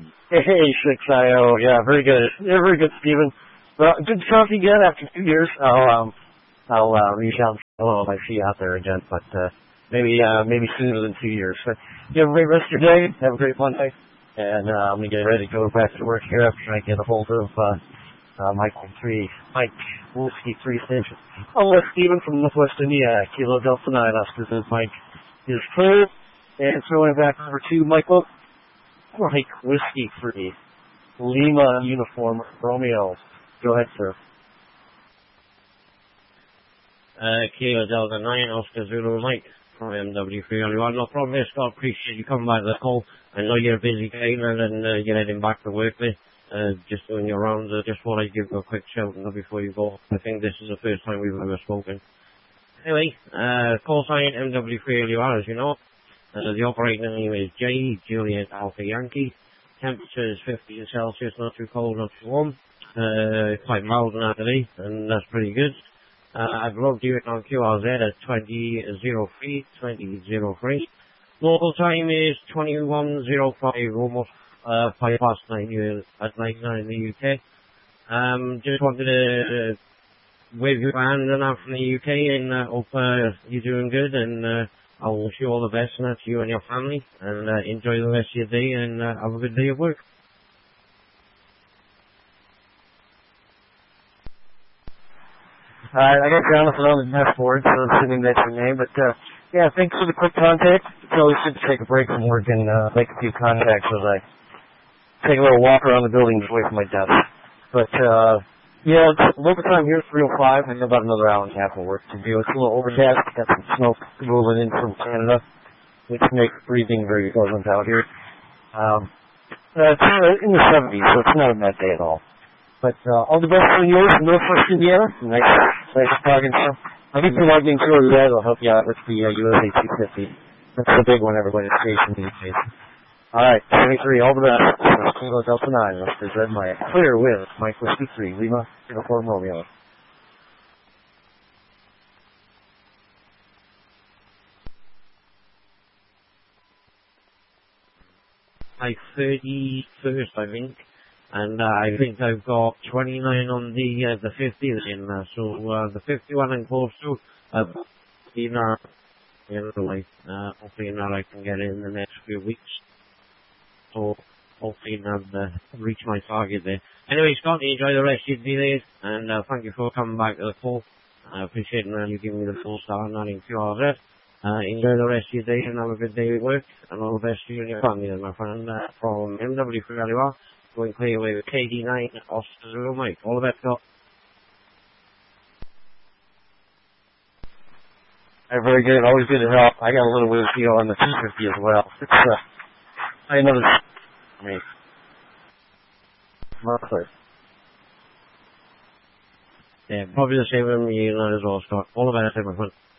Hey, 6IO. Yeah, very good. Yeah, very good, Stephen. Well, good to talk to you again after 2 years. I'll reach out and say hello if I see you out there again, but maybe sooner than 2 years. But you have a great rest of your day. Have a great Monday. And I'm going to get ready to go back to work here after I get a hold of Mike Whiskey 3 Station. Unless Stephen from Northwest Indiana, Kilo Delta 9, us Mike is clear. And throwing it back over to Michael. Mike Whiskey 3, Lima Uniform Romeo. Go ahead, sir. Kilo Delta 9, Oscar Zulu Mike from MW3. No problem there, Scott. Appreciate you coming back to the call. I know you're a busy guy and you're heading back to work there. Just doing your rounds. Just thought I'd give you a quick shout before you go. I think this is the first time we've ever spoken. Anyway, call sign MW3 as you know. The operating name is J, Juliet Alpha Yankee. Temperature is 50 Celsius, not too cold, not too warm. Quite mild now today, and that's pretty good. I've logged you on QRZ at 20:03. Local time is 21:05, almost 9:05 here at night now in the UK. Just wanted to wave your hand and out from the UK, and hope you're doing good, and I wish you all the best, and that's you and your family, and enjoy the rest of your day, and have a good day of work. Alright, I got Jonathan on the dashboard, so I'm assuming that's your name, but yeah, thanks for the quick contact. It's always good to take a break from work and make a few contacts as I take a little walk around the building away from my desk. But yeah, local time here is 3:05. I got about another hour and a half of work to do. It's a little overcast. Got some smoke rolling in from Canada, which makes breathing very pleasant out here. It's in the 70s, so it's not a bad day at all. But all the best for yours in Northwest Indiana. Nice talking to you. I'll get you logged in through that. I'll help you out with the USA 250. That's the big one everybody stationed these days. Alright, 23, all the best. Kilo Delta 9, let's present my clear with Mike Whiskey 3, Lima Uniform Romeo. My 31st, I think, and I think I've got 29 on the 50 in there, so the 51 I'm close to, hopefully not I can get in the next few weeks. So hopefully not reach my target there. Anyway, Scott, enjoy the rest of your day, and thank you for coming back to the call. I appreciate you giving me the full star and not in QRZ. Enjoy the rest of your day and have a good day at work, and all the best to you and your family, my friend, from MW3 going clear away with KD9 Oscar Zulu Mike. All the best, Scott. Very good, always good to help. I got a little bit of feel on the 250 as well. It's I know this. I mean, marvelous. Yeah, probably the same with me as well, Scott. All the best, my friend.